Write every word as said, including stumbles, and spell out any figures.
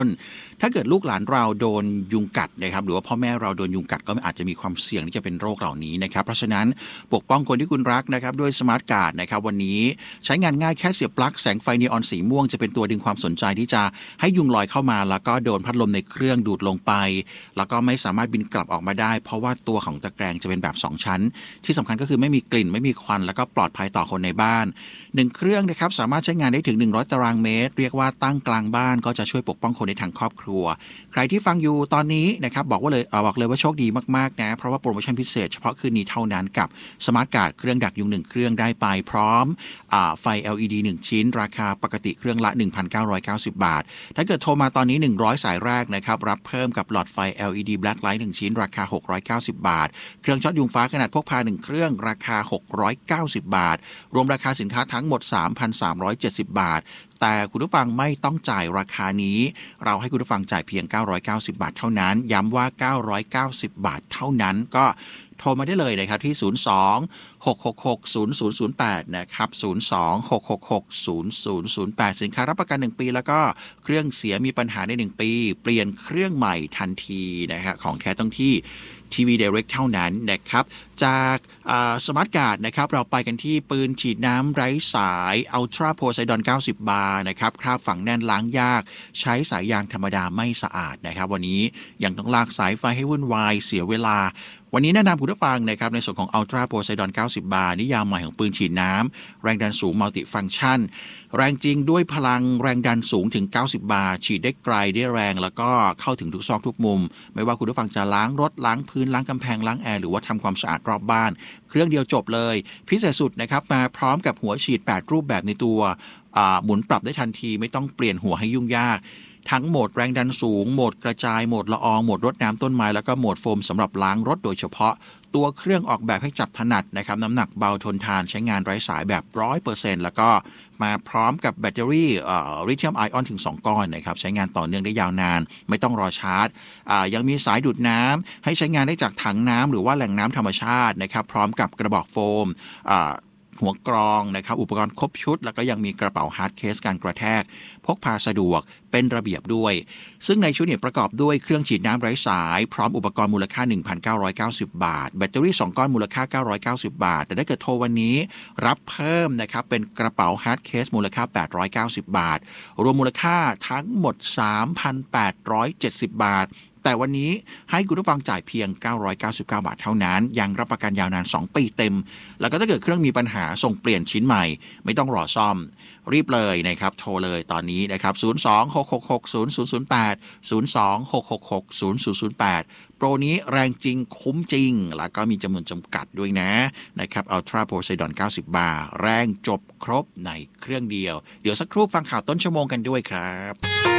ถ้าเกิดลูกหลานเราโดนยุงกัดนะครับหรือว่าพ่อแม่เราโดนยุงกัดก็อาจจะมีความเสี่ยงที่จะเป็นโรคเหล่านี้นะครับเพราะฉะนั้นปกป้องคนที่คุณรักนะครับด้วยสมาร์ทการ์ดนะครับวันนี้ใช้งานง่ายแค่เสียบปลั๊กแสงไฟนีออนสีม่วงจะเป็นตัวดึงความสนใจที่จะให้ยุงลอยเข้ามาแล้วก็โดนพัดลมในเครื่องดูดลงไปแล้วก็ไม่สามารถบินกลับออกมาได้เพราะว่าตัวของตะแกรงจะเป็นแบบสองชั้นที่สำคัญก็คือไม่มีกลิ่นไม่มีควันแล้วก็ปลอดภัยต่อคนในบ้านหนึ่งเครื่องนะครับสามารถใช้งานได้ถึงหนึ่งร้อยตารางเมตรเรียกว่าตั้งกลางบ้านก็จะช่วยปกป้องคนในทางครอบครัวใครที่ฟังอยู่ตอนนี้นะครับบอกว่าเลยเอ่อบอกเลยว่าโชคดีมากๆนะเพราะว่าโปรโมชั่นพิเศษเฉพาะคืนนี้เท่านั้นกับสมาร์ทการ์ดเครื่องดักยุงหนึ่งเครื่องได้ไปพร้อมอ่าไฟ แอล อี ดี หนึ่งชิ้นราคาปกติเครื่องละ หนึ่งพันเก้าร้อยเก้าสิบ บาทถ้าเกิดโทรมาตอนนี้หนึ่งร้อยสายแรกนะครับรับเพิ่มกับหลอดไฟ แอล อี ดี Black Light หนึ่งชิ้นราคาหกร้อยเก้าสิบบาทเครื่องช็อตยุงฟ้าขนาดพกพาหนึ่งเครื่องราคาหกร้อยเก้าสิบบาทรวมราคาสินค้าทั้งหมด สามพันสามร้อยเจ็ดสิบ บาทแต่คุณผู้ฟังไม่ต้องจ่ายราคานี้เราให้คุณผู้ฟังจ่ายเพียงเก้าร้อยเก้าสิบบาทเท่านั้นย้ำว่าเก้าร้อยเก้าสิบบาทเท่านั้นก็โทรมาได้เลยนะครับที่ศูนย์ สอง หก หก หก ศูนย์ ศูนย์ ศูนย์ แปดนะครับศูนย์ สอง หก หก หก ศูนย์ ศูนย์ ศูนย์ แปดสินค้ารับประกันหนึ่งปีแล้วก็เครื่องเสียมีปัญหาในหนึ่งปีเปลี่ยนเครื่องใหม่ทันทีนะครับของแท้ต้องที่ที วี Direct เท่านั้นนะครับจากสมาร์ทการ์ดนะครับเราไปกันที่ปืนฉีดน้ำไร้สาย Ultra Poseidon เก้าสิบ บาร์นะครับคราบฝังแน่นล้างยากใช้สายยางธรรมดาไม่สะอาดนะครับวันนี้ยังต้องลากสายไฟให้วุ่นวายเสียเวลาวันนี้แนะนำคุณผู้ฟังนะครับในส่วนของ Ultra Poseidon เก้าสิบ บาร์นิยามใหม่ของปืนฉีดน้ำแรงดันสูง Multi Function แรงจริงด้วยพลังแรงดันสูงถึงเก้าสิบบาร์ฉีดได้ไกลได้แรงแล้วก็เข้าถึงทุกซอกทุกมุมไม่ว่าคุณผู้ฟังจะล้างรถล้างพื้นล้างกำแพงล้างแอร์หรือว่าทำความสะอาดรอบบ้านเครื่องเดียวจบเลยพิเศษสุดนะครับมาพร้อมกับหัวฉีดแปดรูปแบบในตัวหมุนปรับได้ทันทีไม่ต้องเปลี่ยนหัวให้ยุ่งยากทั้งโหมดแรงดันสูงโหมดกระจายโหมดละอองโหมดรดน้ำต้นไม้แล้วก็โหมดโฟมสำหรับล้างรถโดยเฉพาะตัวเครื่องออกแบบให้จับถนัดนะครับน้ำหนักเบาทนทานใช้งานไร้สายแบบ ร้อยเปอร์เซ็นต์ แล้วก็มาพร้อมกับแบตเตอรี่เอ่อลิเธียมไอออนถึงสองก้อนนะครับใช้งานต่อเนื่องได้ยาวนานไม่ต้องรอชาร์จอ่ายังมีสายดูดน้ำให้ใช้งานได้จากถังน้ำหรือว่าแหล่งน้ำธรรมชาตินะครับพร้อมกับกระบอกโฟมอ่าหัวกรองนะครับอุปกรณ์ครบชุดแล้วก็ยังมีกระเป๋าฮาร์ดเคสการกระแทกพกพาสะดวกเป็นระเบียบด้วยซึ่งในชุดเนี่ยประกอบด้วยเครื่องฉีดน้ำไร้สายพร้อมอุปกรณ์มูลค่า หนึ่งพันเก้าร้อยเก้าสิบ บาทแบตเตอรี่สองก้อนมูลค่าเก้าร้อยเก้าสิบบาทแต่ถ้าเกิดโทรวันนี้รับเพิ่มนะครับเป็นกระเป๋าฮาร์ดเคสมูลค่าแปดร้อยเก้าสิบบาทรวมมูลค่าทั้งหมด สามพันแปดร้อยเจ็ดสิบ บาทแต่วันนี้ให้คุณผู้ฟังจ่ายเพียงเก้าร้อยเก้าสิบเก้าบาทเท่านั้นยังรับประกันยาวนานสองปีเต็มแล้วก็ถ้าเกิดเครื่องมีปัญหาส่งเปลี่ยนชิ้นใหม่ไม่ต้องรอซ่อมรีบเลยนะครับโทรเลยตอนนี้นะครับศูนย์ สอง หก หก หก ศูนย์ ศูนย์ ศูนย์ แปด ศูนย์ สอง หก หก หก ศูนย์ ศูนย์ ศูนย์ แปดโปรนี้แรงจริงคุ้มจริงแล้วก็มีจำนวนจำกัดด้วยนะนะครับ Ultra Poseidon เก้าสิบ บาร์แรงจบครบในเครื่องเดียวเดี๋ยวสักครู่ฟังข่าวต้นชั่วโมงกันด้วยครับ